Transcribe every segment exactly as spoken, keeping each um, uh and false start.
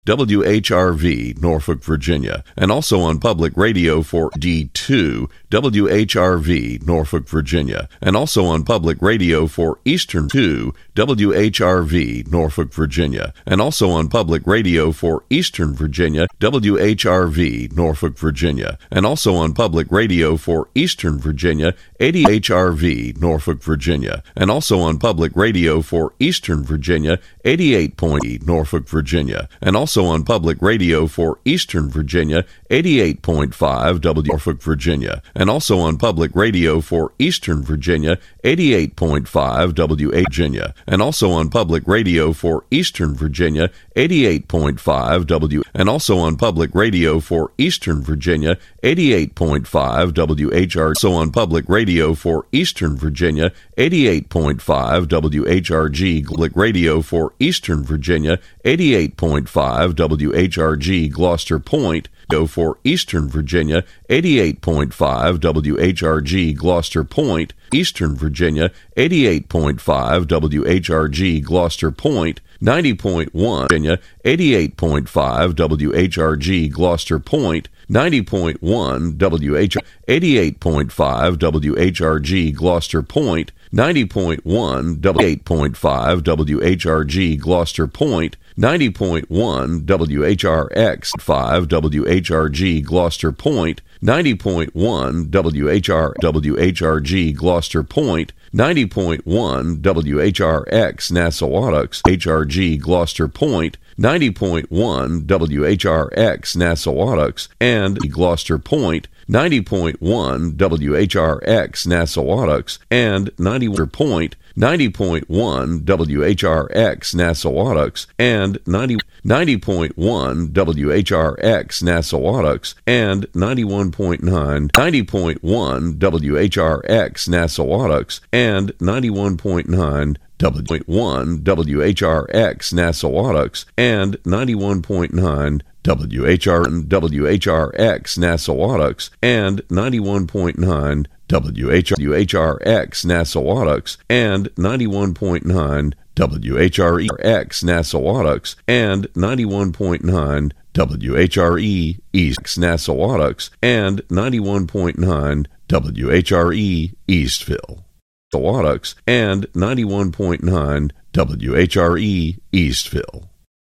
W H R V, Norfolk, Virginia, and also on public radio for D two, W H R V, Norfolk, Virginia, and also on public radio for Eastern two, W H R V, Norfolk, Virginia, and also on public radio for Eastern Virginia, W H R V, Norfolk, Virginia, and also on public radio for Eastern Virginia, eighty H R V, Norfolk, Virginia, and also on public radio for Eastern Virginia, eighty-eight point zero Norfolk, Virginia, and also Also on public radio for Eastern Virginia, eighty-eight point five W Norfolk, Virginia, and also on public radio for Eastern Virginia, eighty-eight point five W Virginia, and also on public radio for Eastern Virginia, eighty-eight point five W, and also on public radio for Eastern Virginia, eighty-eight point five W H R, also on public radio for Eastern Virginia, eighty-eight point five W H R G, public radio for Eastern Virginia, eighty-eight point five W H R G Gloucester Point, go for Eastern Virginia, eighty-eight point five W H R G Gloucester Point, Eastern Virginia, eighty-eight point five W H R G Gloucester Point, ninety point one Virginia, eighty-eight point five W H R G Gloucester Point, ninety point one W H R, eighty-eight point five W H R G Gloucester Point, ninety point one W eight point five W H R G Gloucester Point, ninety point one W H R X five W H R G Gloucester Point, ninety point one W H R W H R G Gloucester Point, ninety point one W H R X Nassawadox H R G Gloucester Point, ninety point one W H R X Nassawadox and Gloucester Point, ninety point one W H R X Nassawadox and ninety-one Point, ninety point one W H R X Nassawadox and ninety, ninety point one W H R X Nassawadox and ninety-one point nine, ninety point one W H R X Nassawadox and ninety-one point nine W point one W H R X Nassawadox and ninety-one point nine W H R W H R X Nassawadox and ninety-one point nine W H R X Nassawadox and ninety-one point nine W H R X Nassawadox and ninety-one point nine W H R E East Nassawadox and ninety-one point nine W H R E Eastville Nassawadox and ninety-one point nine W H R E Eastville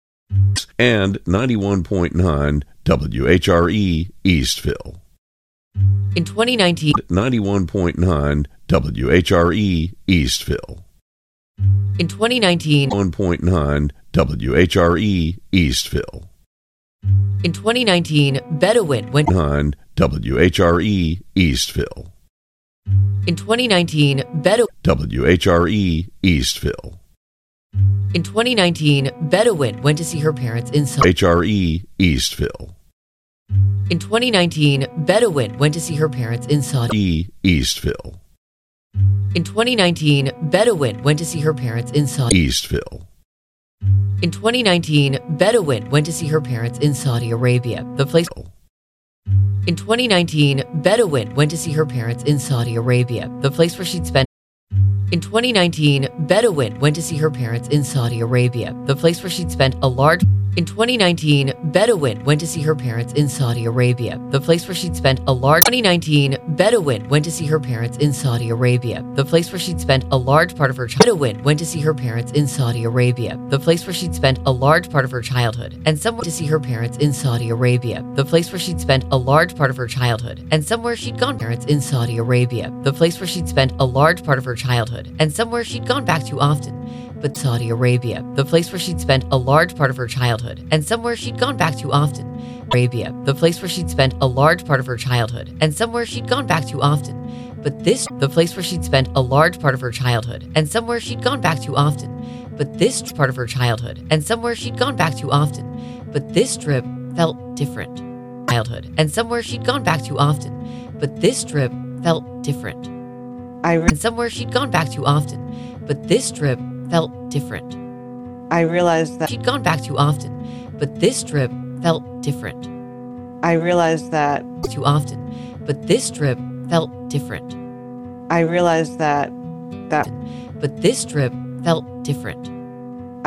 and ninety-one point nine W H R E Eastville. In twenty nineteen, ninety-one point nine W H R E Eastville. In twenty nineteen, one point nine W H R E Eastville. In twenty nineteen, Bedouin went nine W H R E Eastville. In twenty nineteen, Bedouin W H R E Eastville. In twenty nineteen, Bedouin went to see her parents in Sun- H R E Eastville. In twenty nineteen, Bedouin went to see her parents in Saudi. E Eastville. In twenty nineteen, Bedouin went to see her parents in Saudi. Eastville. In twenty nineteen, Bedouin went to see her parents in Saudi Arabia, the place. In twenty nineteen, Bedouin went to see her parents in Saudi Arabia, the place where she'd spent. In twenty nineteen, Bedouin went to see her parents in Saudi Arabia, the place where she'd spent a large. In twenty nineteen, Bedouin went to see her parents in Saudi Arabia, the place where she'd spent a large. twenty nineteen, Bedouin went to see her parents in Saudi Arabia, the place where she'd spent a large part of her. Bedouin went to see her parents in Saudi Arabia, the place where she'd spent a large part of her childhood, and somewhere to see her parents in Saudi Arabia, the place where she'd spent a large part of her childhood, and somewhere she'd gone. Parents in Saudi Arabia, the place where she'd spent a large part of her childhood, and somewhere she'd gone back to often. But Saudi Arabia, the place where she'd spent a large part of her childhood, and somewhere she'd gone back to often. Arabia, the place where she'd spent a large part of her childhood, and somewhere she'd gone back to often. But this, the place where she'd spent a large part of her childhood, and somewhere she'd gone back to often. But this part of her childhood, and somewhere she'd gone back to often. But this trip felt different. Childhood, and somewhere she'd gone back to often. But this trip felt different. I re- and somewhere she'd gone back to often. But this trip felt different. I realized that she'd gone back too often, but this trip felt different. I realized that too often, but this trip felt different. I realized that that but this trip felt different.